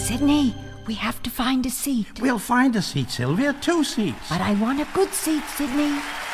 Sydney, we have to find a seat. We'll find a seat, Sylvia. 2 seats. But I want a good seat, Sydney.